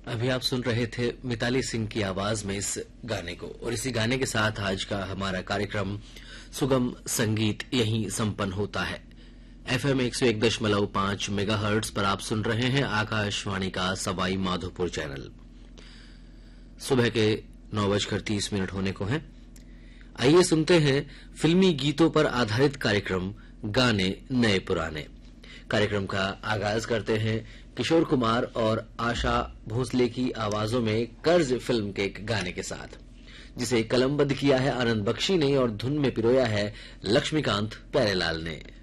अभी आप सुन रहे थे मिताली सिंह की आवाज में इस गाने को, और इसी गाने के साथ आज का हमारा कार्यक्रम सुगम संगीत यहीं संपन्न होता है। एफएम 101.5 मेगाहर्ट्ज पर आप सुन रहे हैं आकाशवाणी का सवाई माधोपुर चैनल। सुबह के 9:30 होने को हैं। आइए सुनते हैं फिल्मी गीतों पर आधारित कार्यक्रम गाने नए पुराने। कार्यक्रम का आगाज करते हैं किशोर कुमार और आशा भोसले की आवाजों में कर्ज फिल्म के एक गाने के साथ, जिसे कलमबद्ध किया है आनंद बख्शी ने और धुन में पिरोया है लक्ष्मीकांत प्यारेलाल ने।